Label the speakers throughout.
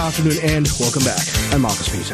Speaker 1: afternoon and welcome back. I'm Marcus Peter.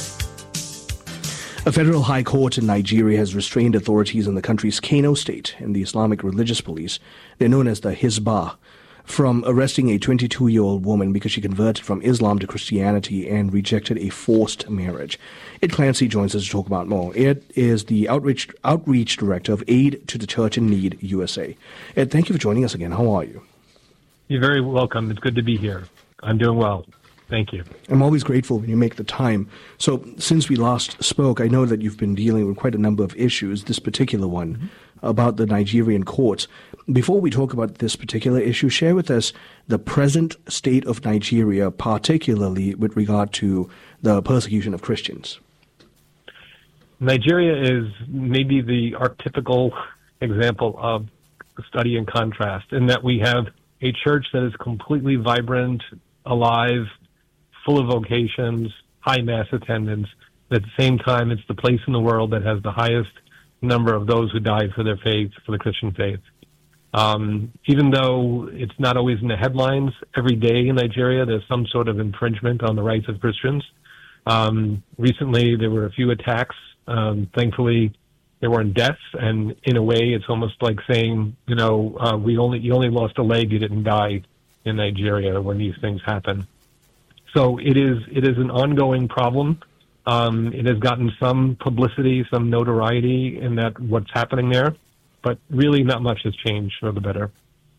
Speaker 1: A federal high court in Nigeria has restrained authorities in the country's Kano state and the Islamic religious police, they're known as the Hizbah, from arresting a 22-year-old woman because she converted from Islam to Christianity and rejected a forced marriage. Ed Clancy joins us to talk about more. Ed is the outreach director of Aid to the Church in Need USA. Ed, thank you for joining us again. How are you?
Speaker 2: You're very welcome. It's good to be here. I'm doing well. Thank you.
Speaker 1: I'm always grateful when you make the time. So since we last spoke, I know that you've been dealing with quite a number of issues, this particular one about the Nigerian courts. Before we talk about this particular issue, share with us the present state of Nigeria, particularly with regard to the persecution of Christians.
Speaker 2: Nigeria is maybe the archetypical example of study in contrast, in that we have a church that is completely vibrant, alive, full of vocations, high mass attendance. At the same time, it's the place in the world that has the highest number of those who died for their faith, for the Christian faith. Even though it's not always in the headlines, every day in Nigeria there's some sort of infringement on the rights of Christians. Recently there were a few attacks. Thankfully, there weren't deaths, and in a way it's almost like saying, you only lost a leg, you didn't die in Nigeria when these things happen. So it is an ongoing problem. It has gotten some publicity, some notoriety in that what's happening there, but really not much has changed for the better.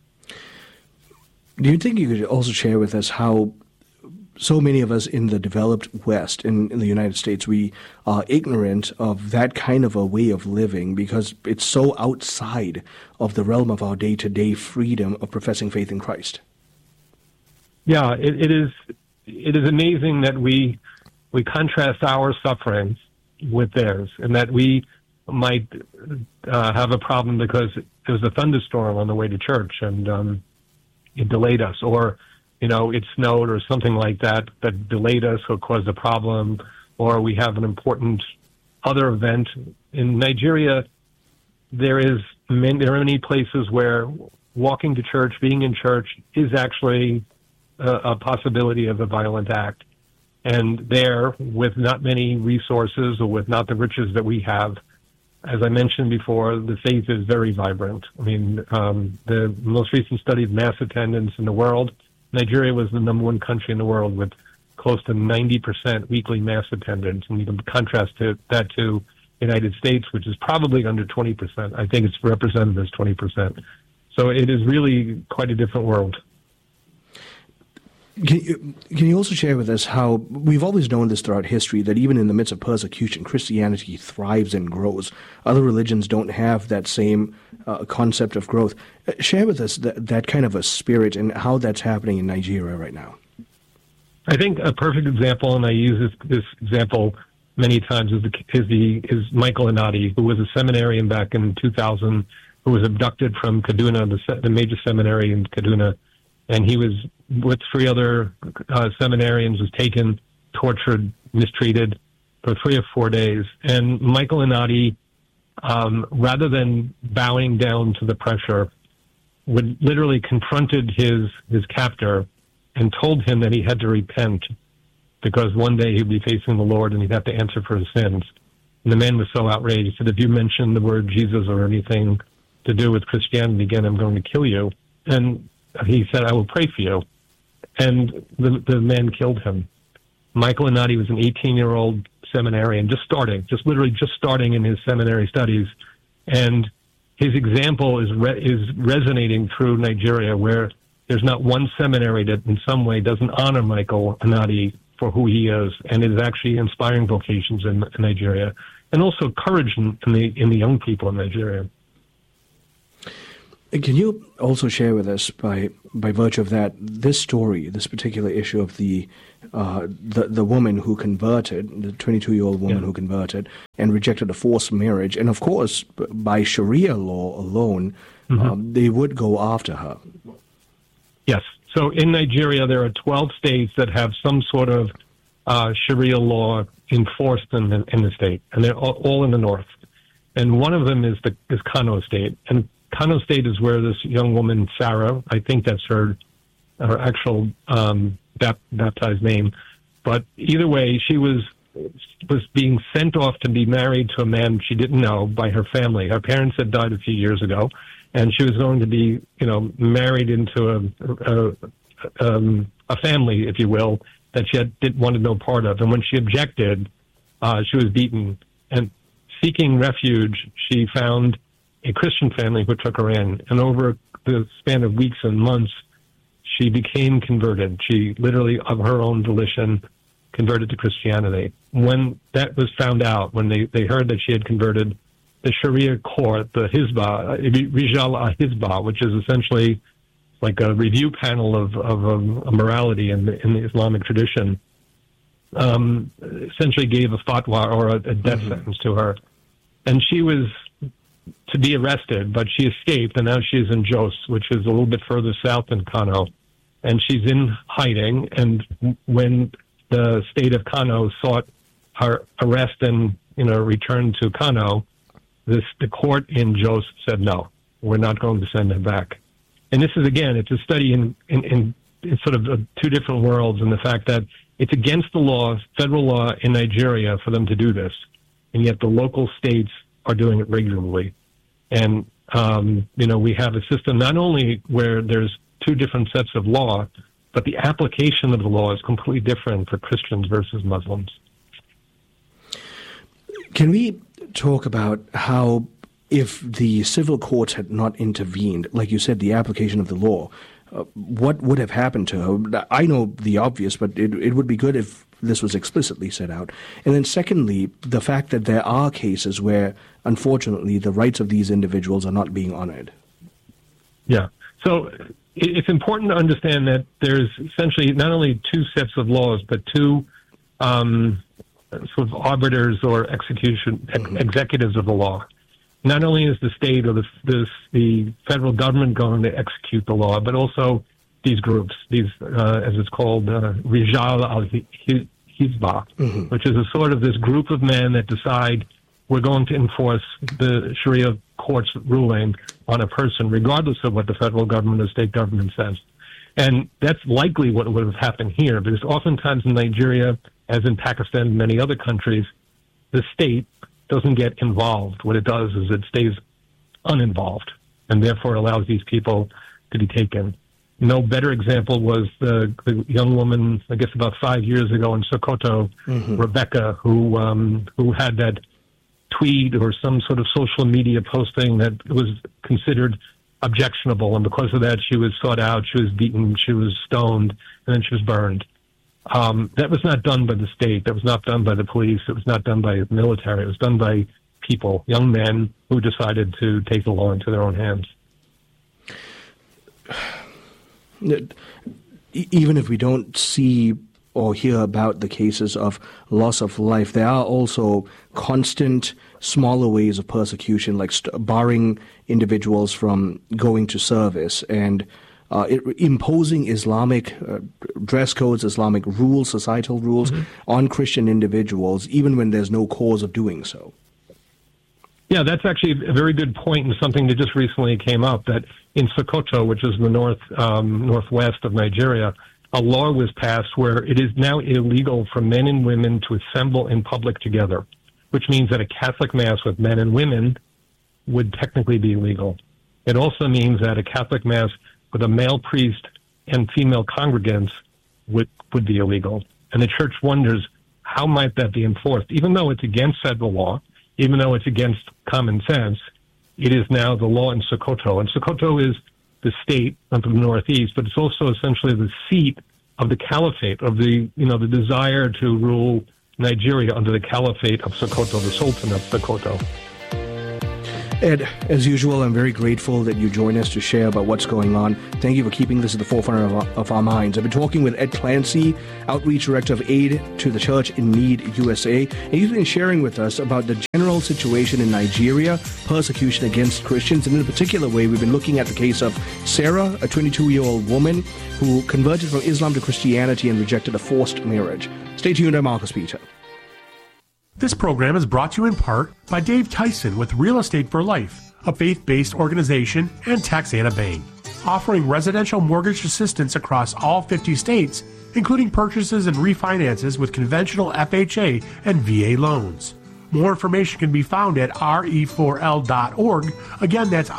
Speaker 1: Do you think you could also share with us how so many of us in the developed West, in the United States, we are ignorant of that kind of a way of living because it's so outside of the realm of our day-to-day freedom of professing faith in Christ?
Speaker 2: Yeah, it is amazing that we contrast our sufferings with theirs, and that we might have a problem because there was a thunderstorm on the way to church and it delayed us, or it snowed or something like that delayed us or caused a problem, or we have an important other event. In Nigeria, there are many places where walking to church, being in church, is actually a possibility of a violent act. And there, with not many resources or with not the riches that we have, as I mentioned before, the faith is very vibrant. I mean, the most recent study of mass attendance in the world, Nigeria was the number one country in the world with close to 90% weekly mass attendance. And you can contrast that to the United States, which is probably under 20%. I think it's represented as 20%. So it is really quite a different world.
Speaker 1: Can you also share with us how we've always known this throughout history, that even in the midst of persecution, Christianity thrives and grows. Other religions don't have that same concept of growth. Share with us that kind of a spirit and how that's happening in Nigeria right now.
Speaker 2: I think a perfect example, and I use this example many times, is Michael Anadi, who was a seminarian back in 2000, who was abducted from Kaduna, the major seminary in Kaduna. And he was with 3 other seminarians, was taken, tortured, mistreated for 3 or 4 days. And Michael Anadi, rather than bowing down to the pressure, would literally confronted his captor and told him that he had to repent because one day he'd be facing the Lord and he'd have to answer for his sins. And the man was so outraged. He said, if you mention the word Jesus or anything to do with Christianity again, I'm going to kill you. And he said, I will pray for you. And the man killed him. Michael Anadi was an 18-year-old seminarian, just literally starting in his seminary studies. And his example is resonating through Nigeria, where there's not one seminary that in some way doesn't honor Michael Anadi for who he is, and is actually inspiring vocations in Nigeria, and also courage in the young people in Nigeria.
Speaker 1: Can you also share with us, by virtue of that, this story, this particular issue of the woman who converted, the 22-year-old woman who converted and rejected a forced marriage, and of course, by Sharia law alone, they would go after her.
Speaker 2: Yes. So in Nigeria, there are 12 states that have some sort of Sharia law enforced in the state, and they're all in the north. And one of them is Kano State, and Kano State is where this young woman, Sarah, I think that's her actual baptized name. But either way, she was being sent off to be married to a man she didn't know by her family. Her parents had died a few years ago, and she was going to be, married into a family, if you will, that she didn't want to know part of. And when she objected, she was beaten. And seeking refuge, she found a Christian family who took her in. And over the span of weeks and months, she became converted. She literally, of her own volition, converted to Christianity. When that was found out, when they heard that she had converted, the Sharia court, the Hizbah, Rijal Hizbah, which is essentially like a review panel of morality in the Islamic tradition, essentially gave a fatwa or a death sentence to her. And she was to be arrested, but she escaped, and now she's in Jos, which is a little bit further south than Kano. And she's in hiding, and when the state of Kano sought her arrest and return to Kano, the court in Jos said, no, we're not going to send her back. And this is, again, it's a study in sort of two different worlds, and the fact that it's against the law, federal law in Nigeria, for them to do this, and yet the local states are doing it regularly. And, we have a system not only where there's two different sets of law, but the application of the law is completely different for Christians versus Muslims.
Speaker 1: Can we talk about how, if the civil courts had not intervened, like you said, the application of the law, what would have happened to her? I know the obvious, but it would be good if this was explicitly set out. And then secondly, the fact that there are cases where, unfortunately, the rights of these individuals are not being honored. Yeah.
Speaker 2: So it's important to understand that there's essentially not only two sets of laws, but two sort of arbiters or executives of the law. Not only is the state or the federal government going to execute the law, but also these groups, as it's called, Rijal al-Hizbah, which is a sort of this group of men that decide we're going to enforce the Sharia court's ruling on a person, regardless of what the federal government or state government says. And that's likely what would have happened here, because oftentimes in Nigeria, as in Pakistan and many other countries, the state doesn't get involved. What it does is it stays uninvolved, and therefore allows these people to be taken. No better example was the young woman, I guess about 5 years ago in Sokoto, Rebecca, who had that tweet or some sort of social media posting that was considered objectionable, and because of that, she was sought out, she was beaten, she was stoned, and then she was burned. That was not done by the state. That was not done by the police. It was not done by the military. It was done by people, young men who decided to take the law into their own hands.
Speaker 1: Even if we don't see or hear about the cases of loss of life, there are also constant smaller ways of persecution, like barring individuals from going to service and imposing Islamic dress codes, Islamic rules, societal rules on Christian individuals, even when there's no cause of doing so.
Speaker 2: Yeah, that's actually a very good point, and something that just recently came up, that in Sokoto, which is the northwest of Nigeria, a law was passed where it is now illegal for men and women to assemble in public together, which means that a Catholic Mass with men and women would technically be illegal. It also means that a Catholic Mass with a male priest and female congregants would be illegal. And the church wonders, how might that be enforced? Even though it's against federal law, even though it's against common sense, it is now the law in Sokoto. And Sokoto is the state of the northeast, but it's also essentially the seat of the caliphate, of the desire to rule Nigeria under the caliphate of Sokoto, the Sultan of Sokoto.
Speaker 1: Ed, as usual, I'm very grateful that you join us to share about what's going on. Thank you for keeping this at the forefront of our minds. I've been talking with Ed Clancy, Outreach Director of Aid to the Church in Need USA, and he's been sharing with us about the general situation in Nigeria, persecution against Christians, and in a particular way, we've been looking at the case of Sarah, a 22-year-old woman who converted from Islam to Christianity and rejected a forced marriage. Stay tuned, I'm Marcus Peter.
Speaker 3: This program is brought to you in part by Dave Tyson with Real Estate for Life, a faith-based organization, and Taxana Bank. offering residential mortgage assistance across all 50 states, including purchases and refinances with conventional FHA and VA loans. More information can be found at re4l.org. Again, that's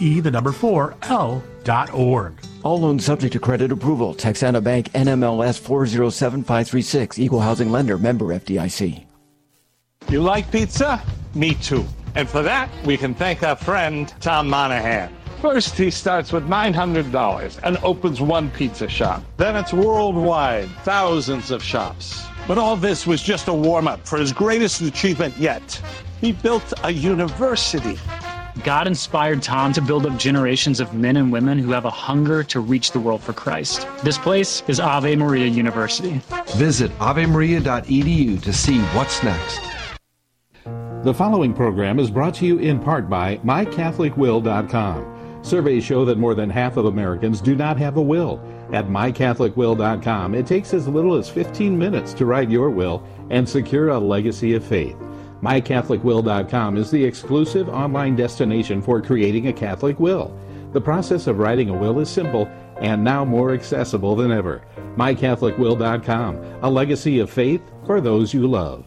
Speaker 3: re4l.org.
Speaker 4: All loans subject to credit approval. Texana Bank, NMLS 407536. Equal housing lender. Member FDIC.
Speaker 5: You like pizza? Me too. And for that, we can thank our friend, Tom Monahan. First, he starts with $900 and opens one pizza shop. Then it's worldwide, thousands of shops. But all this was just a warm-up for his greatest achievement yet. He built a university.
Speaker 6: God inspired Tom to build up generations of men and women who have a hunger to reach the world for Christ. This place is Ave Maria University.
Speaker 7: Visit avemaria.edu to see what's next.
Speaker 8: The following program is brought to you in part by MyCatholicWill.com. Surveys show that more than half of Americans do not have a will. At MyCatholicWill.com, it takes as little as 15 minutes to write your will and secure a legacy of faith. MyCatholicWill.com is the exclusive online destination for creating a Catholic will. The process of writing a will is simple and now more accessible than ever. MyCatholicWill.com, a legacy of faith for those you love.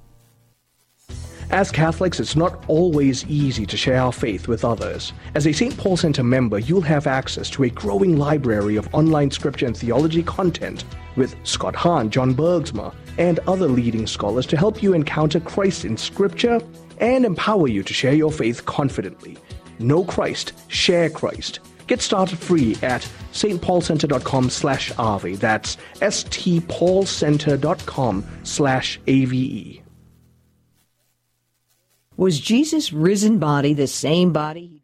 Speaker 1: As Catholics, it's not always easy to share our faith with others. As a St. Paul Center member, you'll have access to a growing library of online scripture and theology content with Scott Hahn, John Bergsma, and other leading scholars to help you encounter Christ in scripture and empower you to share your faith confidently. Know Christ, share Christ. Get started free at stpaulcenter.com/ave. That's stpaulcenter.com/ave.
Speaker 9: Was Jesus' risen body the same body he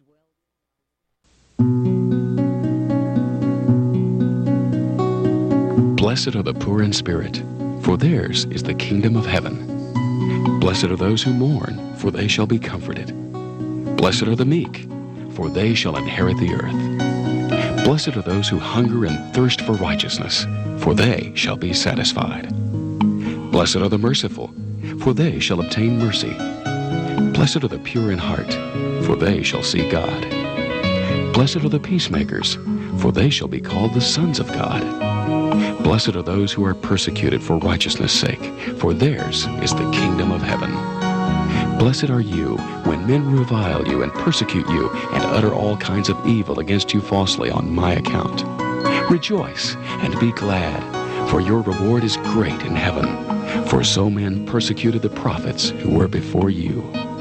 Speaker 9: dwelled?
Speaker 10: Blessed are the poor in spirit, for theirs is the kingdom of heaven. Blessed are those who mourn, for they shall be comforted. Blessed are the meek, for they shall inherit the earth. Blessed are those who hunger and thirst for righteousness, for they shall be satisfied. Blessed are the merciful, for they shall obtain mercy. Blessed are the pure in heart, for they shall see God. Blessed are the peacemakers, for they shall be called the sons of God. Blessed are those who are persecuted for righteousness' sake, for theirs is the kingdom of heaven. Blessed are you when men revile you and persecute you and utter all kinds of evil against you falsely on my account. Rejoice and be glad, for your reward is great in heaven. For so men persecuted the prophets who were before you.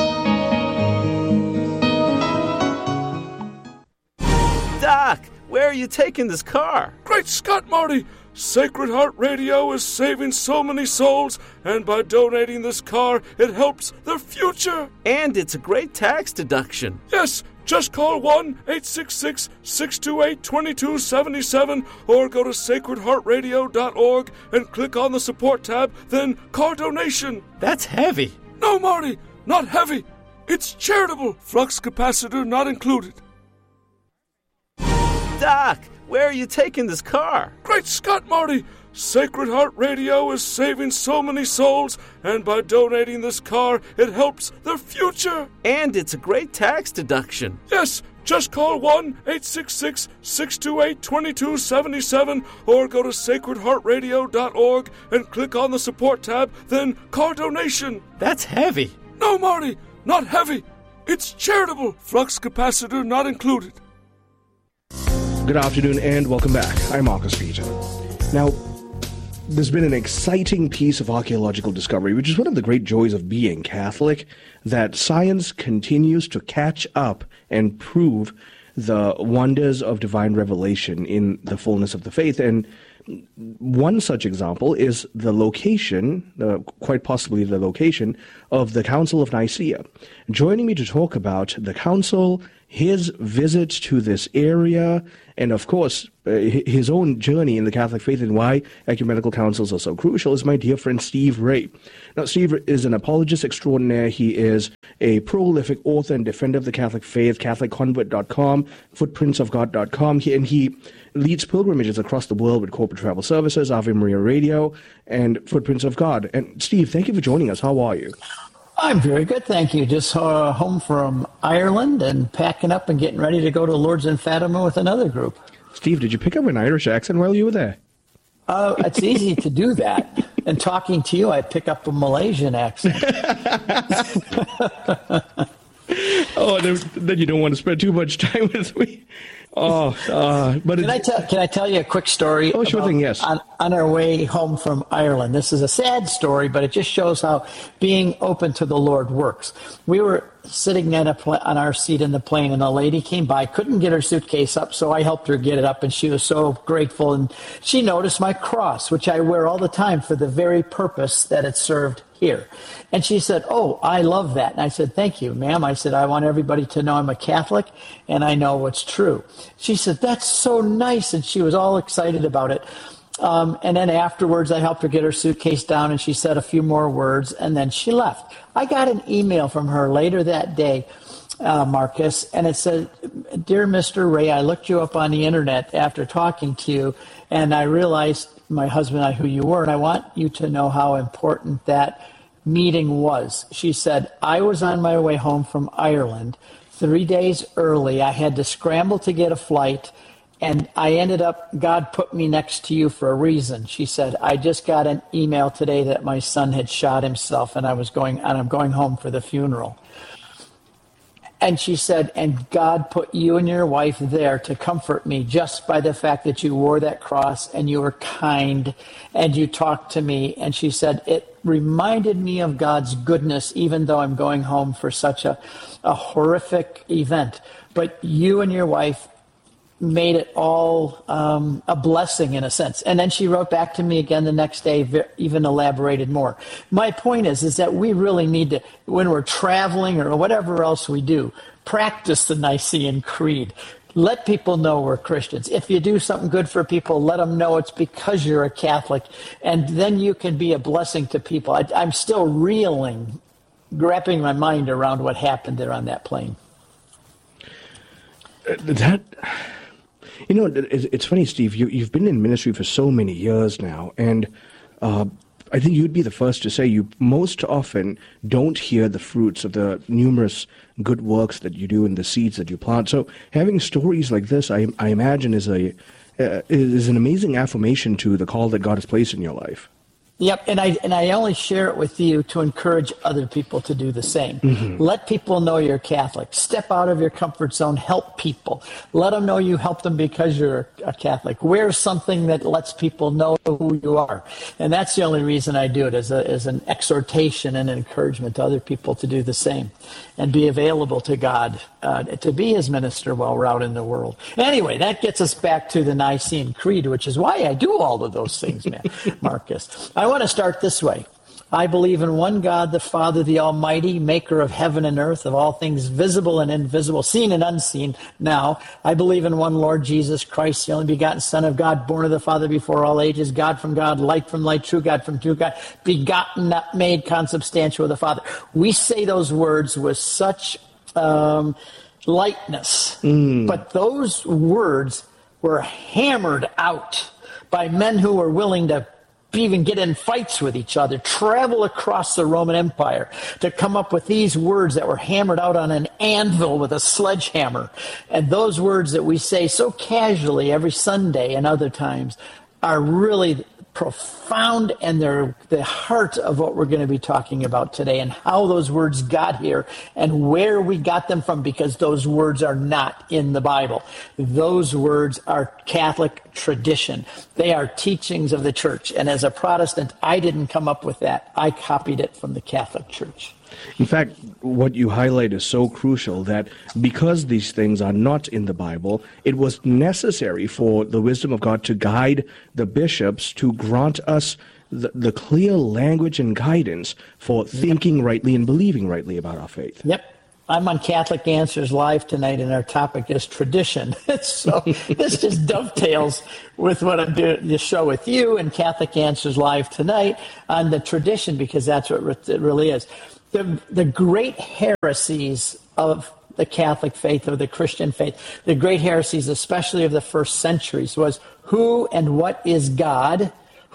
Speaker 11: Doc, where are you taking this car?
Speaker 12: Great Scott, Marty! Sacred Heart Radio is saving so many souls, and by donating this car, it helps their future.
Speaker 11: And it's a great tax deduction.
Speaker 12: Yes, just call 1-866-628-2277 or go to sacredheartradio.org and click on the support tab, then car donation.
Speaker 11: That's heavy.
Speaker 12: No, Marty, not heavy. It's charitable. Flux capacitor not included.
Speaker 11: Doc, where are you taking this car?
Speaker 12: Great Scott, Marty! Sacred Heart Radio is saving so many souls, and by donating this car, it helps their future.
Speaker 11: And it's a great tax deduction.
Speaker 12: Yes, just call 1-866-628-2277 or go to sacredheartradio.org and click on the support tab, then car donation.
Speaker 11: That's heavy.
Speaker 12: No, Marty, not heavy. It's charitable. Flux capacitor not included.
Speaker 1: Good afternoon and welcome back. I'm Marcus Peter. Now, there's been an exciting piece of archaeological discovery, which is one of the great joys of being Catholic, that science continues to catch up and prove the wonders of divine revelation in the fullness of the faith. And one such example is the location, quite possibly the location, of the Council of Nicaea. Joining me to talk about the council, his visit to this area, and of course, his own journey in the Catholic faith and why ecumenical councils are so crucial is my dear friend Steve Ray. Now, Steve is an apologist extraordinaire. He is a prolific author and defender of the Catholic faith, CatholicConvert.com, FootprintsOfGod.com, and he leads pilgrimages across the world with corporate travel services, Ave Maria Radio, and Footprints of God. And Steve, thank you for joining us. How are you?
Speaker 13: I'm very good, thank you. Just home from Ireland and packing up and getting ready to go to Lourdes and Fatima with another group.
Speaker 1: Steve, did you pick up an Irish accent while you were there?
Speaker 13: It's easy to do that. And talking to you, I pick up a Malaysian accent.
Speaker 1: Oh, then you don't want to spend too much time with me. But
Speaker 13: can I tell you a quick story?
Speaker 1: Oh, sure thing, yes.
Speaker 13: On our way home from Ireland. This is a sad story, but it just shows how being open to the Lord works. We were sitting on our seat in the plane, and a lady came by, couldn't get her suitcase up, so I helped her get it up, and she was so grateful. And she noticed my cross, which I wear all the time for the very purpose that it served here. And she said, "Oh, I love that." And I said, "Thank you, ma'am." I said, "I want everybody to know I'm a Catholic and I know what's true." She said, "That's so nice." And she was all excited about it. And then afterwards, I helped her get her suitcase down, and she said a few more words, and then she left. I got an email from her later that day, Marcus, and it said, "Dear Mr. Ray, I looked you up on the internet after talking to you, and I realized, my husband and I, who you were, and I want you to know how important that meeting was." She said, "I was on my way home from Ireland 3 days early. I had to scramble to get a flight, and I ended up, God put me next to you for a reason." She said, "I just got an email today that my son had shot himself, and I'm going home for the funeral." And she said, "And God put you and your wife there to comfort me just by the fact that you wore that cross and you were kind and you talked to me." And she said, "It reminded me of God's goodness, even though I'm going home for such a horrific event. But you and your wife made it all a blessing in a sense." And then she wrote back to me again the next day, even elaborated more. My point is that we really need to, when we're traveling or whatever else we do, practice the Nicene Creed. Let people know we're Christians. If you do something good for people, let them know it's because you're a Catholic, and then you can be a blessing to people. I'm still reeling, wrapping my mind around what happened there on that plane.
Speaker 1: It's funny, Steve, you've been in ministry for so many years now, and I think you'd be the first to say you most often don't hear the fruits of the numerous good works that you do and the seeds that you plant. So having stories like this, I imagine, is an amazing affirmation to the call that God has placed in your life.
Speaker 13: Yep, and I only share it with you to encourage other people to do the same. Mm-hmm. Let people know you're Catholic. Step out of your comfort zone. Help people. Let them know you help them because you're a Catholic. Wear something that lets people know who you are. And that's the only reason I do it, as an exhortation and an encouragement to other people to do the same and be available to God, to be his minister while we're out in the world. Anyway, that gets us back to the Nicene Creed, which is why I do all of those things, man, Marcus. I want to start this way. I believe in one God, the Father, the Almighty, maker of heaven and earth, of all things visible and invisible, seen and unseen. Now, I believe in one Lord Jesus Christ, the only begotten Son of God, born of the Father before all ages, God from God, light from light, true God from true God, begotten, not made, consubstantial with the Father. We say those words with such lightness, but those words were hammered out by men who were willing to even get in fights with each other, travel across the Roman Empire to come up with these words that were hammered out on an anvil with a sledgehammer. And those words that we say so casually every Sunday and other times are really profound, and they're the heart of what we're going to be talking about today, and how those words got here and where we got them from, because those words are not in the Bible. Those words are Catholic tradition. They are teachings of the Church. And as a Protestant, I didn't come up with that. I copied it from the Catholic Church.
Speaker 1: In fact, what you highlight is so crucial that because these things are not in the Bible, it was necessary for the wisdom of God to guide the bishops to grant us the clear language and guidance for thinking rightly and believing rightly about our faith.
Speaker 13: Yep. I'm on Catholic Answers Live tonight, and our topic is tradition. So this just dovetails with what I'm doing the show with you and Catholic Answers Live tonight on the tradition, because that's what it really is. The great heresies of the Catholic faith, or the Christian faith, the great heresies, especially of the first centuries, was who and what is God,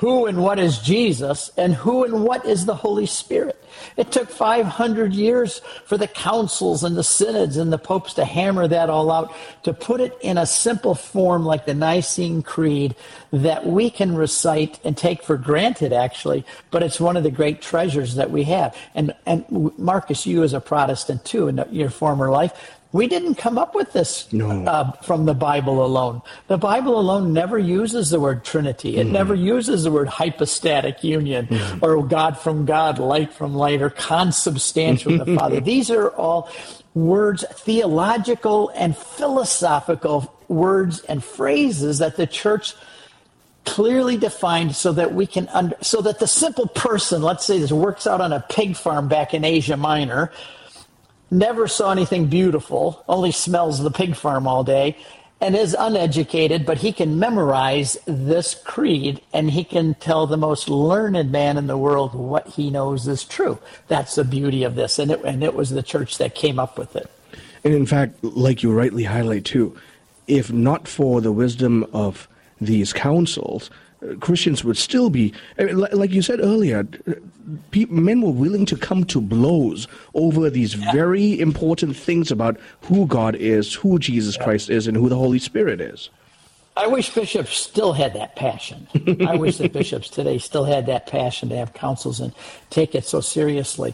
Speaker 13: who and what is Jesus and who and what is the Holy Spirit. It took 500 years for the councils and the synods and the popes to hammer that all out, to put it in a simple form like the Nicene Creed that we can recite and take for granted, actually, but it's one of the great treasures that we have. And Marcus, you as a Protestant too in your former life, we didn't come up with this from the Bible alone. The Bible alone never uses the word Trinity. It never uses the word hypostatic union or God from God, light from light, or consubstantial with the Father. These are all words, theological and philosophical words and phrases that the church clearly defined so that we can so that the simple person, let's say this works out on a pig farm back in Asia Minor, never saw anything beautiful, only smells the pig farm all day, and is uneducated, but he can memorize this creed, and he can tell the most learned man in the world what he knows is true. That's the beauty of this, and it was the church that came up with it.
Speaker 1: And in fact, like you rightly highlight too, if not for the wisdom of these councils, Christians would still be, like you said earlier, men were willing to come to blows over these very important things about who God is, who Jesus Christ is, and who the Holy Spirit is.
Speaker 13: I wish bishops still had that passion. I wish that bishops today still had that passion to have councils and take it so seriously.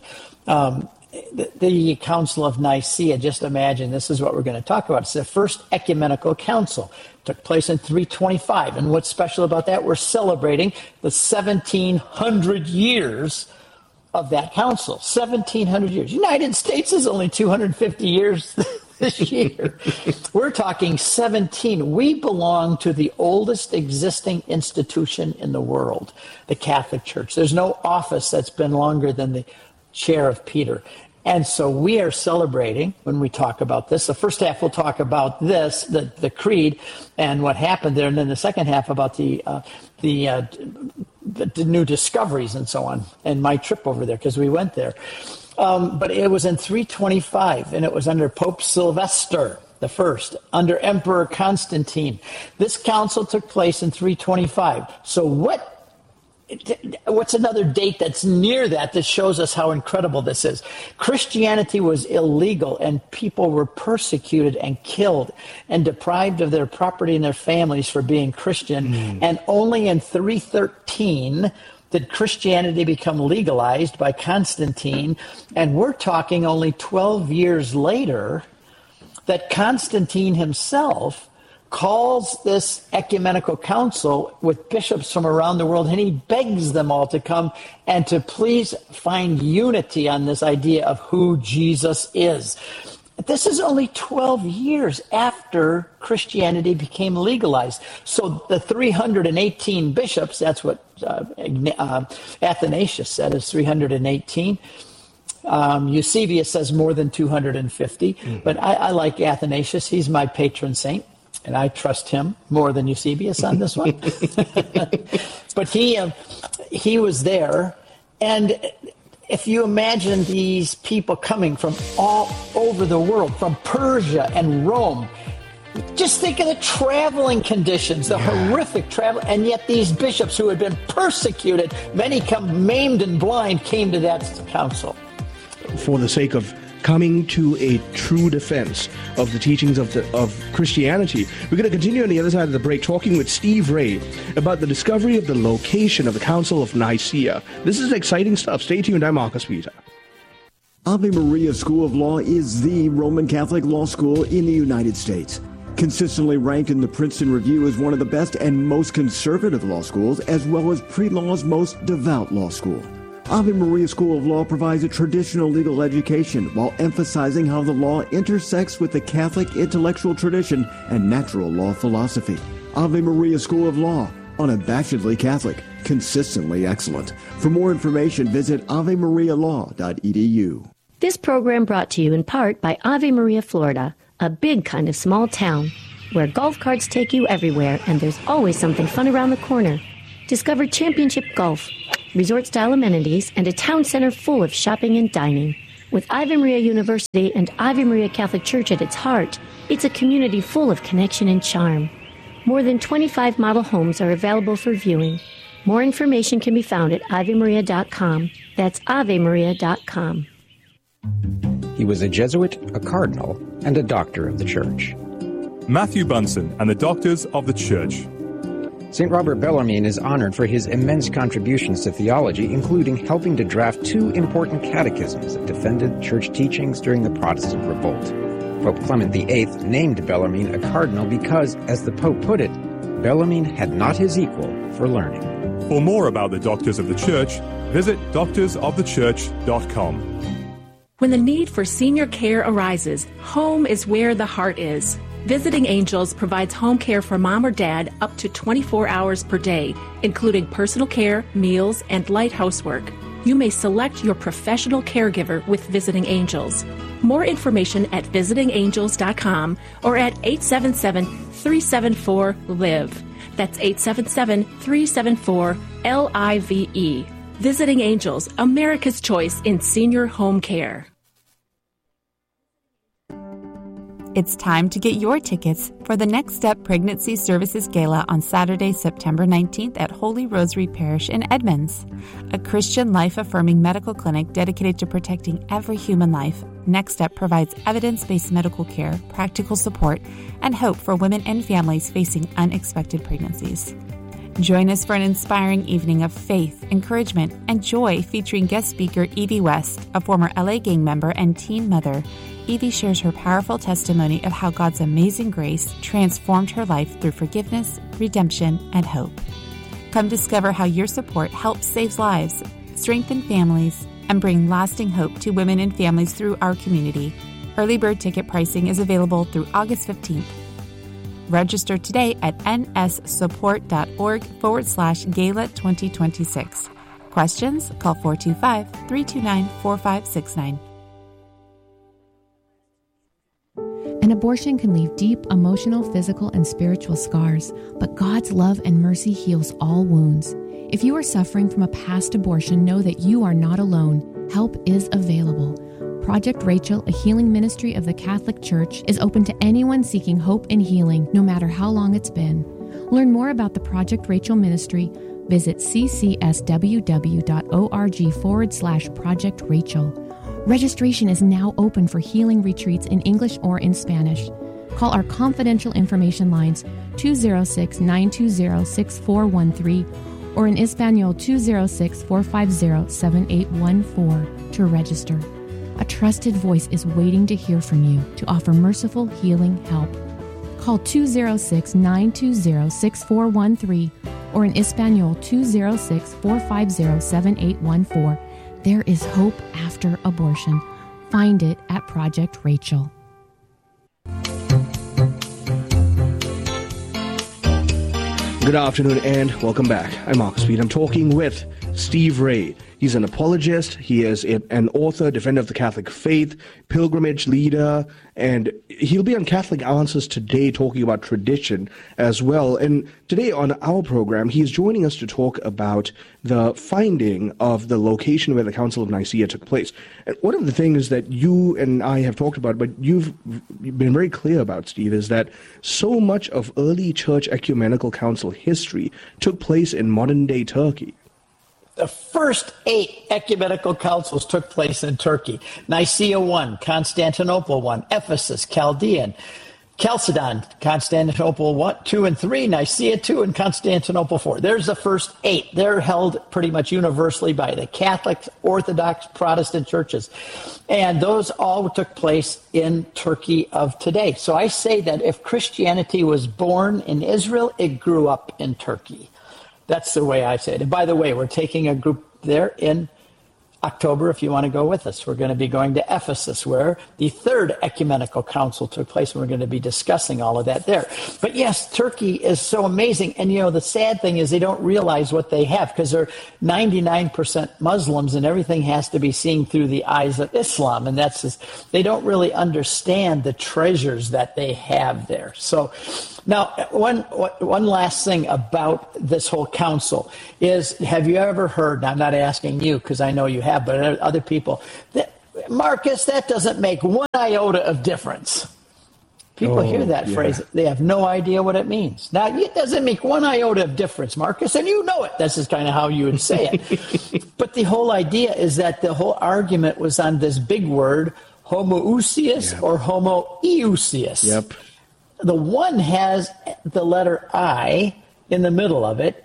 Speaker 13: The Council of Nicaea, just imagine, this is what we're going to talk about. It's the first ecumenical council. It took place in 325. And what's special about that? We're celebrating the 1,700 years of that council. 1,700 years. United States is only 250 years this year. We're talking 17. We belong to the oldest existing institution in the world, the Catholic Church. There's no office that's been longer than the chair of Peter. And so we are celebrating when we talk about this. The first half we'll talk about this, the creed, and what happened there, and then the second half about the new discoveries and so on, and my trip over there, because we went there. But it was in 325, and it was under Pope Sylvester I, under Emperor Constantine. This council took place in 325. So what's another date that's near that shows us how incredible this is? Christianity was illegal, and people were persecuted and killed and deprived of their property and their families for being Christian. And only in 313 did Christianity become legalized by Constantine. And we're talking only 12 years later that Constantine himself calls this ecumenical council with bishops from around the world, and he begs them all to come and to please find unity on this idea of who Jesus is. This is only 12 years after Christianity became legalized. So the 318 bishops, that's what Athanasius said, is 318. Eusebius says more than 250, but I like Athanasius. He's my patron saint. And I trust him more than Eusebius on this one. But he was there. And if you imagine these people coming from all over the world, from Persia and Rome, just think of the traveling conditions, the horrific travel. And yet these bishops who had been persecuted, many come maimed and blind, came to that council.
Speaker 1: For the sake of coming to a true defense of the teachings of Christianity. We're going to continue on the other side of the break talking with Steve Ray about the discovery of the location of the Council of Nicaea. This is exciting stuff. Stay tuned. I'm Marcus Peter.
Speaker 14: Ave Maria School of Law is the Roman Catholic law school in the United States. Consistently ranked in the Princeton Review as one of the best and most conservative law schools, as well as pre-law's most devout law school. Ave Maria School of Law provides a traditional legal education while emphasizing how the law intersects with the Catholic intellectual tradition and natural law philosophy. Ave Maria School of Law, unabashedly Catholic, consistently excellent. For more information, visit avemarialaw.edu.
Speaker 15: This program brought to you in part by Ave Maria, Florida, a big kind of small town where golf carts take you everywhere and there's always something fun around the corner. Discover Championship Golf, resort-style amenities, and a town center full of shopping and dining. With Ave Maria University and Ave Maria Catholic Church at its heart, it's a community full of connection and charm. More than 25 model homes are available for viewing. More information can be found at AveMaria.com. That's AveMaria.com.
Speaker 16: He was a Jesuit, a cardinal, and a doctor of the Church.
Speaker 17: Matthew Bunson and the Doctors of the Church.
Speaker 16: St. Robert Bellarmine is honored for his immense contributions to theology, including helping to draft 2 important catechisms that defended church teachings during the Protestant Revolt. Pope Clement VIII named Bellarmine a cardinal because, as the Pope put it, Bellarmine had not his equal for learning.
Speaker 17: For more about the Doctors of the Church, visit doctorsofthechurch.com.
Speaker 18: When the need for senior care arises, home is where the heart is. Visiting Angels provides home care for mom or dad up to 24 hours per day, including personal care, meals, and light housework. You may select your professional caregiver with Visiting Angels. More information at visitingangels.com or at 877-374-LIVE. That's 877-374-LIVE. Visiting Angels, America's choice in senior home care.
Speaker 19: It's time to get your tickets for the Next Step Pregnancy Services Gala on Saturday, September 19th at Holy Rosary Parish in Edmonds. A Christian life-affirming medical clinic dedicated to protecting every human life, Next Step provides evidence-based medical care, practical support, and hope for women and families facing unexpected pregnancies. Join us for an inspiring evening of faith, encouragement, and joy featuring guest speaker Evie West, a former LA Gang member and teen mother. Evie shares her powerful testimony of how God's amazing grace transformed her life through forgiveness, redemption, and hope. Come discover how your support helps save lives, strengthen families, and bring lasting hope to women and families through our community. Early bird ticket pricing is available through August 15th. Register today at nssupport.org/Gala 2026. Questions? Call 425-329-4569.
Speaker 20: An abortion can leave deep emotional, physical, and spiritual scars, but God's love and mercy heals all wounds. If you are suffering from a past abortion, know that you are not alone. Help is available. Project Rachel, a healing ministry of the Catholic Church, is open to anyone seeking hope and healing, no matter how long it's been. Learn more about the Project Rachel ministry. Visit ccsw.org/Project Rachel. Registration is now open for healing retreats in English or in Spanish. Call our confidential information lines 206-920-6413 or in Espanol 206-450-7814 to register. A trusted voice is waiting to hear from you to offer merciful healing help. Call 206-920-6413 or in Espanol 206-450-7814. There is hope after abortion. Find it at Project Rachel.
Speaker 1: Good afternoon and welcome back. I'm Marcus Speed. I'm talking with Steve Ray. He's an apologist. He is an author, defender of the Catholic faith, pilgrimage leader, and he'll be on Catholic Answers today talking about tradition as well. And today on our program, he's joining us to talk about the finding of the location where the Council of Nicaea took place. And one of the things that you and I have talked about, but you've been very clear about, Steve, is that so much of early church ecumenical council history took place in modern-day Turkey.
Speaker 13: The first 8 ecumenical councils took place in Turkey. Nicaea 1, Constantinople 1, Ephesus, Chaldean, Chalcedon, Constantinople 1, 2 and 3, Nicaea 2, and Constantinople 4. There's the first 8. They're held pretty much universally by the Catholic, Orthodox, Protestant churches. And those all took place in Turkey of today. So I say that if Christianity was born in Israel, it grew up in Turkey. That's the way I say it. And by the way, we're taking a group there in October if you want to go with us. We're going to be going to Ephesus where the third ecumenical council took place. And we're going to be discussing all of that there. But yes, Turkey is so amazing. And, you know, the sad thing is they don't realize what they have because they're 99% Muslims and everything has to be seen through the eyes of Islam. And that's just, they don't really understand the treasures that they have there. So now, one last thing about this whole council is, have you ever heard, and I'm not asking you because I know you have, but other people, that, Marcus, that doesn't make one iota of difference. People hear that phrase, they have no idea what it means. Now, it doesn't make one iota of difference, Marcus, and you know it. This is kind of how you would say it. But the whole idea is that the whole argument was on this big word, homoousios or homoiousios.
Speaker 1: Yep.
Speaker 13: The one has the letter I in the middle of it,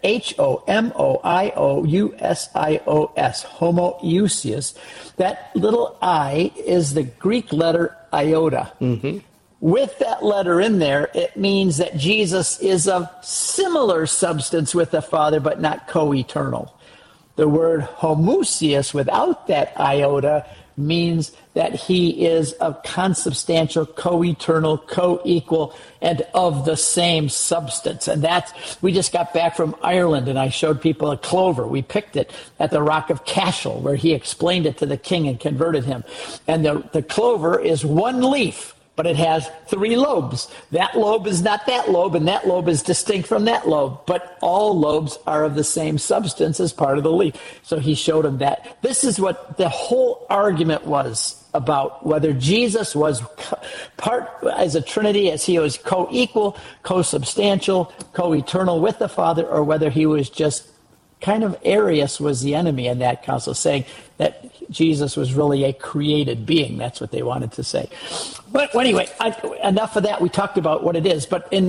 Speaker 13: Homoiousios, homoiousios. That little I is the Greek letter iota. Mm-hmm. With that letter in there, it means that Jesus is of similar substance with the Father, but not co-eternal. The word homoousios without that iota means that he is of consubstantial, co-eternal, co-equal, and of the same substance. And we just got back from Ireland, and I showed people a clover. We picked it at the Rock of Cashel, where he explained it to the king and converted him. And the clover is one leaf, but it has 3 lobes. That lobe is not that lobe, and that lobe is distinct from that lobe. But all lobes are of the same substance as part of the leaf. So he showed him that. This is what the whole argument was about, whether Jesus was part as a Trinity, as he was co-equal, co-substantial, co-eternal with the Father, or whether he was just kind of Arius was the enemy in that council, saying that Jesus was really a created being. That's what they wanted to say. But anyway, enough of that. We talked about what it is. But in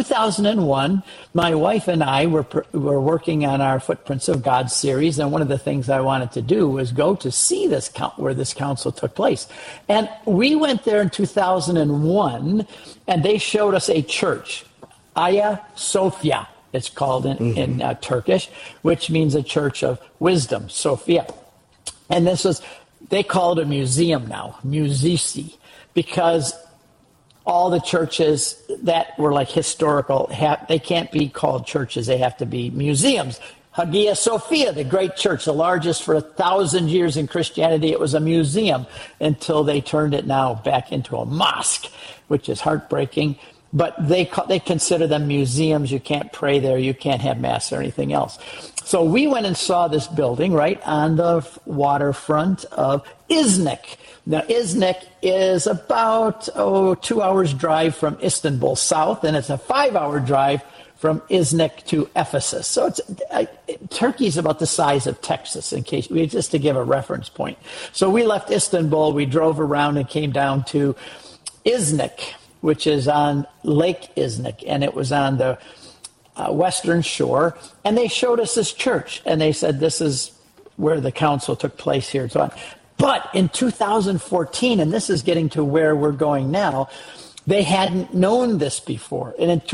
Speaker 13: 2001, my wife and I were working on our Footprints of God series, and one of the things I wanted to do was go to see where this council took place. And we went there in 2001, and they showed us a church, Hagia Sophia. It's called in Turkish, which means a church of wisdom, Sophia. And they call it a museum now, musisi, because all the churches that were like historical, they can't be called churches, they have to be museums. Hagia Sophia, the great church, the largest for 1,000 years in Christianity, it was a museum until they turned it now back into a mosque, which is heartbreaking. But they consider them museums. You can't pray there. You can't have mass or anything else. So we went and saw this building right on the waterfront of Iznik. Now, Iznik is about 2 hours drive from Istanbul south, and it's a 5-hour drive from Iznik to Ephesus. So Turkey's about the size of Texas, just to give a reference point. So we left Istanbul. We drove around and came down to Iznik, which is on Lake Iznik, and it was on the western shore. And they showed us this church, and they said this is where the council took place here and so on. But in 2014, and this is getting to where we're going now, they hadn't known this before. And in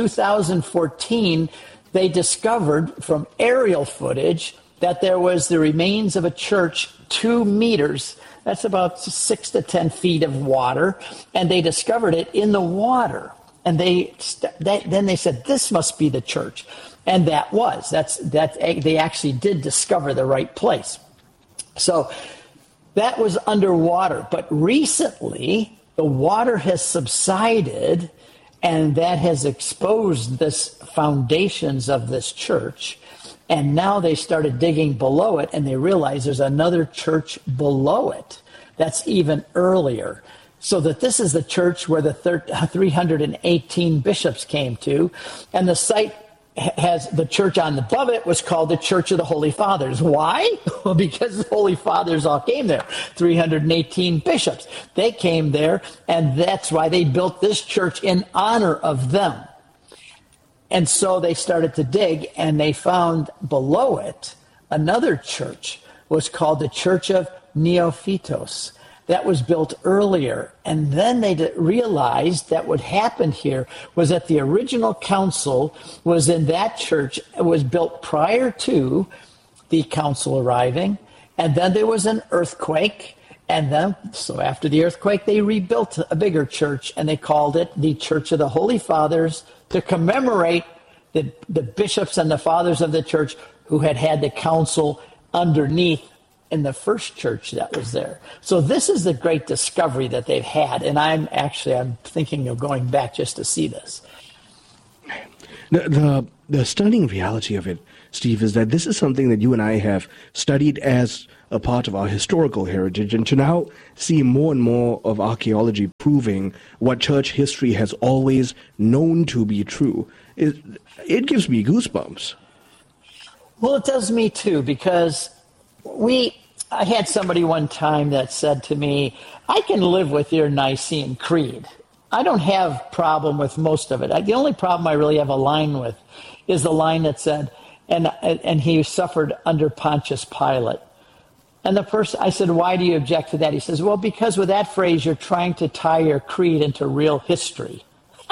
Speaker 13: 2014, they discovered from aerial footage that there was the remains of a church 2 meters. That's about 6 to 10 feet of water, and they discovered it in the water. And then they said, this must be the church. And that was. They actually did discover the right place. So that was underwater. But recently, the water has subsided, and that has exposed the foundations of this church. And now they started digging below it, and they realized there's another church below it that's even earlier. So that this is the church where the 318 bishops came to, and the site has the church on above it was called the Church of the Holy Fathers. Why? Well, because the Holy Fathers all came there, 318 bishops. They came there, and that's why they built this church in honor of them. And so they started to dig, and they found below it another church was called the Church of Neophytos. That was built earlier. And then they realized that what happened here was that the original council was in that church. It was built prior to the council arriving. And then there was an earthquake. And then, so after the earthquake, they rebuilt a bigger church, and they called it the Church of the Holy Fathers to commemorate the bishops and the fathers of the church who had the council underneath in the first church that was there. So this is the great discovery that they've had, and I'm thinking of going back just to see this.
Speaker 1: The stunning reality of it, Steve, is that this is something that you and I have studied as a part of our historical heritage, and to now see more and more of archaeology proving what church history has always known to be true, it gives me goosebumps.
Speaker 13: Well, it does me too, because I had somebody one time that said to me, I can live with your Nicene Creed. I don't have problem with most of it. The only problem I really have a line with is the line that said, and he suffered under Pontius Pilate. And the person, I said, why do you object to that? He says, well, because with that phrase, you're trying to tie your creed into real history.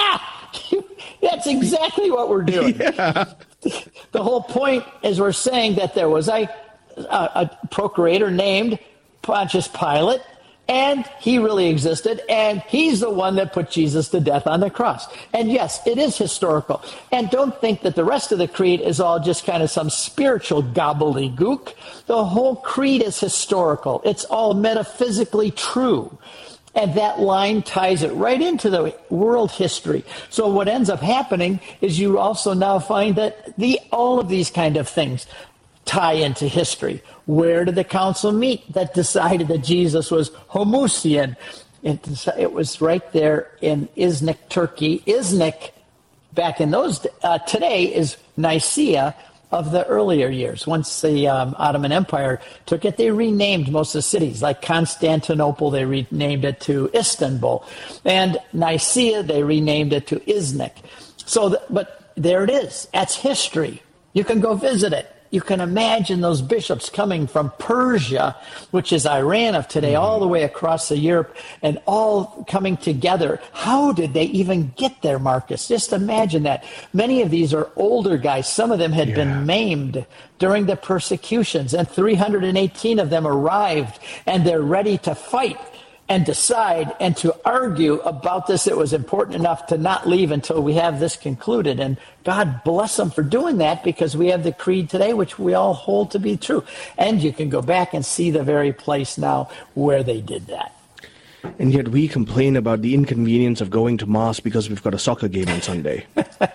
Speaker 13: That's exactly what we're doing. Yeah. The whole point is we're saying that there was a procurator named Pontius Pilate, and he really existed, and he's the one that put Jesus to death on the cross. And yes, it is historical. And don't think that the rest of the creed is all just kind of some spiritual gobbledygook. The whole creed is historical. It's all metaphysically true. And that line ties it right into the world history. So what ends up happening is you also now find that all of these kind of things tie into history. Where did the council meet that decided that Jesus was Homoousian? It was right there in Iznik, Turkey. Iznik, back in those today, is Nicaea of the earlier years. Once the Ottoman Empire took it, they renamed most of the cities. Like Constantinople, they renamed it to Istanbul. And Nicaea, they renamed it to Iznik. But there it is. That's history. You can go visit it. You can imagine those bishops coming from Persia, which is Iran of today, all the way across the Europe, and all coming together. How did they even get there, Marcus? Just imagine that. Many of these are older guys. Some of them had been maimed during the persecutions, and 318 of them arrived, and they're ready to fight and decide and to argue about this. It was important enough to not leave until we have this concluded. And God bless them for doing that, because we have the creed today, which we all hold to be true. And you can go back and see the very place now where they did that.
Speaker 1: And yet we complain about the inconvenience of going to Mass because we've got a soccer game on Sunday.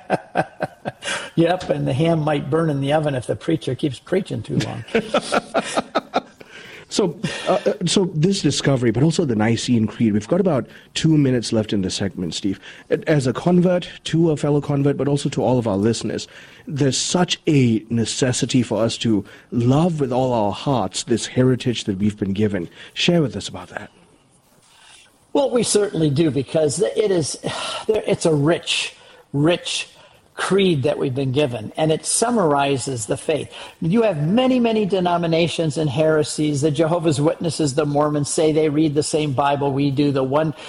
Speaker 13: Yep, and the ham might burn in the oven if the preacher keeps preaching too long.
Speaker 1: So this discovery, but also the Nicene Creed, we've got about 2 minutes left in the segment, Steve. As a convert, to a fellow convert, but also to all of our listeners, there's such a necessity for us to love with all our hearts this heritage that we've been given. Share with us about that.
Speaker 13: Well, we certainly do, because it's a rich creed that we've been given, and it summarizes the faith. You have many, many denominations and heresies. The Jehovah's Witnesses, the Mormons say they read the same Bible we do. The oneness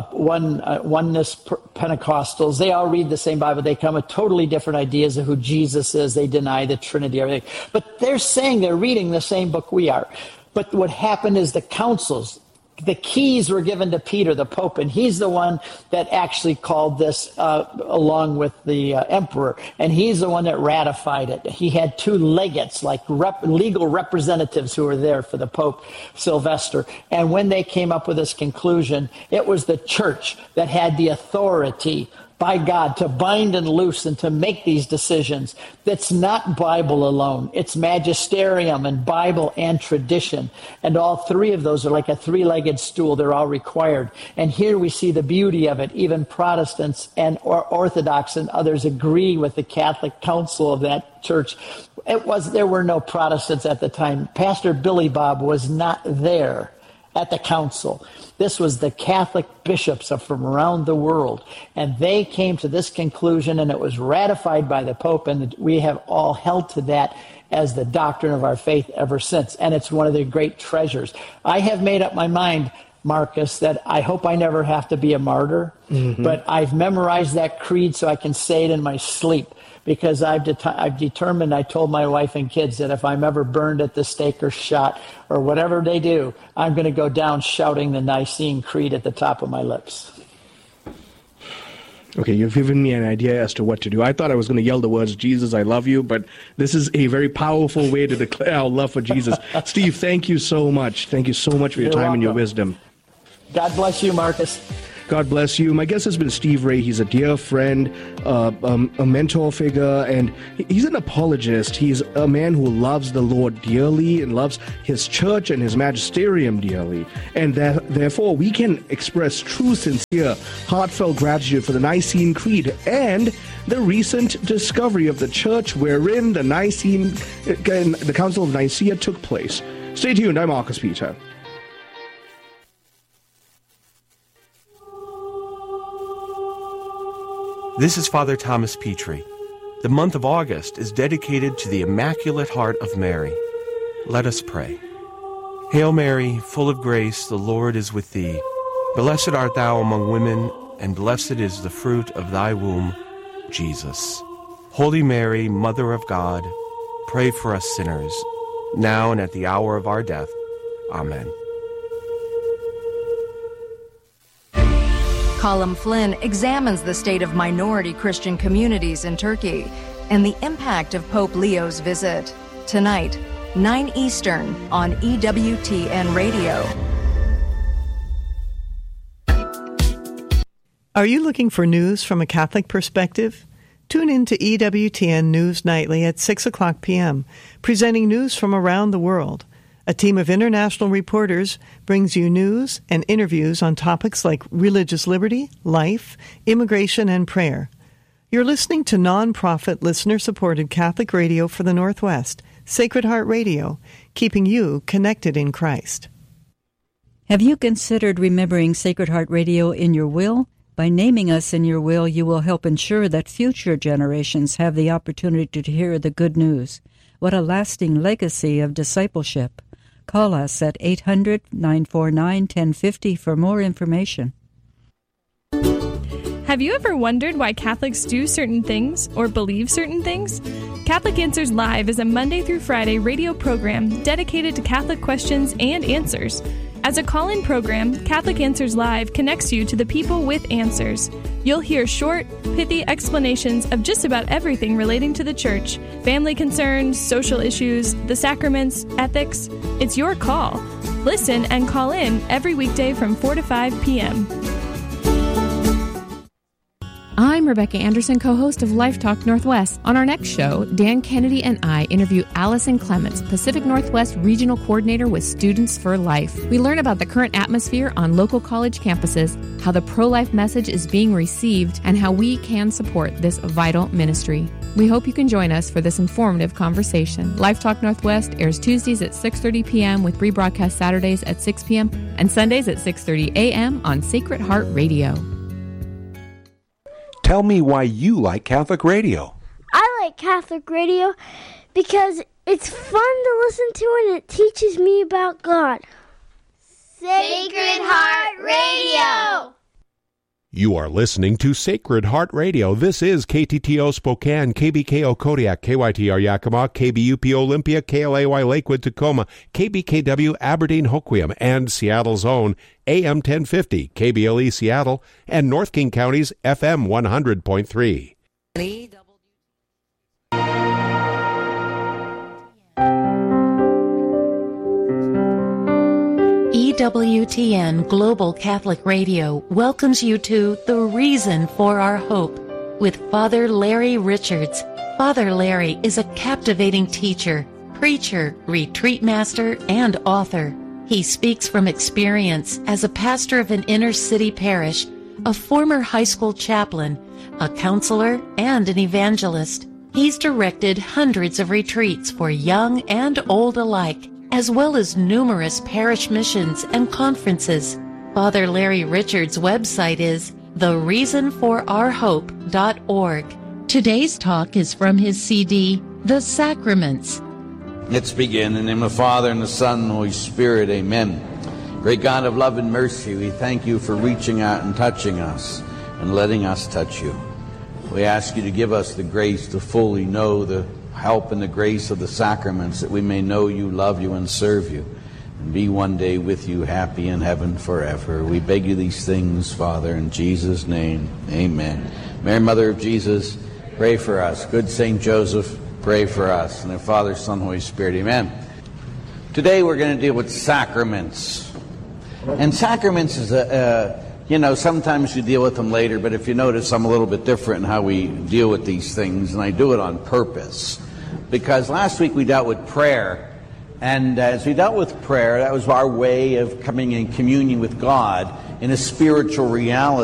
Speaker 13: Pentecostals, they all read the same Bible. They come with totally different ideas of who Jesus is. They deny the Trinity, everything. But they're saying they're reading the same book we are. But what happened is the councils, the keys were given to Peter, the Pope, and he's the one that actually called this along with the emperor, and he's the one that ratified it. He had two legates, like legal representatives who were there for the Pope, Sylvester, and when they came up with this conclusion, it was the church that had the authority by God to bind and loose and to make these decisions. That's not Bible alone. It's magisterium and Bible and tradition. And all three of those are like a three-legged stool. They're all required. And here we see the beauty of it. Even Protestants and Orthodox and others agree with the Catholic Council of that church. There were no Protestants at the time. Pastor Billy Bob was not there at the council. This was the Catholic bishops from around the world, and they came to this conclusion, and it was ratified by the Pope, and we have all held to that as the doctrine of our faith ever since, and it's one of the great treasures. I have made up my mind, Marcus, that I hope I never have to be a martyr, but I've memorized that creed so I can say it in my sleep, because I've determined, I told my wife and kids that if I'm ever burned at the stake or shot or whatever they do, I'm going to go down shouting the Nicene Creed at the top of my lips.
Speaker 1: Okay, you've given me an idea as to what to do. I thought I was going to yell the words, Jesus, I love you, but this is a very powerful way to declare our love for Jesus. Steve, thank you so much. Thank you so much for your time and your wisdom.
Speaker 13: God bless you, Marcus.
Speaker 1: God bless you. My guest has been Steve Ray. He's a dear friend, a mentor figure, and he's an apologist. He's a man who loves the Lord dearly and loves his church and his magisterium dearly. And therefore, we can express true, sincere, heartfelt gratitude for the Nicene Creed and the recent discovery of the church wherein the Council of Nicaea took place. Stay tuned. I'm Marcus Peter.
Speaker 21: This is Father Thomas Petrie. The month of August is dedicated to the Immaculate Heart of Mary. Let us pray. Hail Mary, full of grace, the Lord is with thee. Blessed art thou among women, and blessed is the fruit of thy womb, Jesus. Holy Mary, Mother of God, pray for us sinners, now and at the hour of our death. Amen.
Speaker 22: Colum Flynn examines the state of minority Christian communities in Turkey and the impact of Pope Leo's visit. Tonight, 9 Eastern on EWTN Radio.
Speaker 23: Are you looking for news from a Catholic perspective? Tune in to EWTN News Nightly at 6 o'clock p.m., presenting news from around the world. A team of international reporters brings you news and interviews on topics like religious liberty, life, immigration, and prayer. You're listening to non-profit, listener-supported Catholic radio for the Northwest, Sacred Heart Radio, keeping you connected in Christ.
Speaker 24: Have you considered remembering Sacred Heart Radio in your will? By naming us in your will, you will help ensure that future generations have the opportunity to hear the good news. What a lasting legacy of discipleship. Call us at 800-949-1050 for more information.
Speaker 25: Have you ever wondered why Catholics do certain things or believe certain things? Catholic Answers Live is a Monday through Friday radio program dedicated to Catholic questions and answers. As a call-in program, Catholic Answers Live connects you to the people with answers. You'll hear short, pithy explanations of just about everything relating to the Church, family concerns, social issues, the sacraments, ethics. It's your call. Listen and call in every weekday from 4 to 5 p.m.
Speaker 20: I'm Rebecca Anderson, co-host of Life Talk Northwest. On our next show, Dan Kennedy and I interview Allison Clements, Pacific Northwest Regional Coordinator with Students for Life. We learn about the current atmosphere on local college campuses, how the pro-life message is being received, and how we can support this vital ministry. We hope you can join us for this informative conversation. Life Talk Northwest airs Tuesdays at 6:30 p.m. with rebroadcast Saturdays at 6 p.m. and Sundays at 6:30 a.m. on Sacred Heart Radio.
Speaker 26: Tell me why you like Catholic radio.
Speaker 27: I like Catholic radio because it's fun to listen to and it teaches me about God.
Speaker 28: Sacred Heart Radio!
Speaker 17: You are listening to Sacred Heart Radio. This is KTTO Spokane, KBKO Kodiak, KYTR Yakima, KBUP Olympia, KLAY Lakewood Tacoma, KBKW Aberdeen Hoquiam, and Seattle's own AM 1050, KBLE Seattle, and North King County's FM 100.3.
Speaker 22: EWTN Global Catholic Radio welcomes you to The Reason for Our Hope with Father Larry Richards. Father Larry is a captivating teacher, preacher, retreat master, and author. He speaks from experience as a pastor of an inner-city parish, a former high school chaplain, a counselor, and an evangelist. He's directed hundreds of retreats for young and old alike, as well as numerous parish missions and conferences. Father Larry Richards' website is thereasonforourhope.org. Today's talk is from his CD, The Sacraments.
Speaker 29: Let's begin. In the name of the Father, and the Son, and the Holy Spirit. Amen. Great God of love and mercy, we thank you for reaching out and touching us and letting us touch you. We ask you to give us the grace to fully know the help and the grace of the sacraments, that we may know you, love you, and serve you, and be one day with you, happy in heaven forever. We beg you these things, Father, in Jesus' name. Amen. Mary, Mother of Jesus, pray for us. Good Saint Joseph, pray for us. And the Father, Son, Holy Spirit. Amen. Today we're going to deal with sacraments. And sacraments is sometimes you deal with them later, but if you notice, I'm a little bit different in how we deal with these things, and I do it on purpose. Because last week we dealt with prayer, and as we dealt with prayer, that was our way of coming in communion with God in a spiritual reality.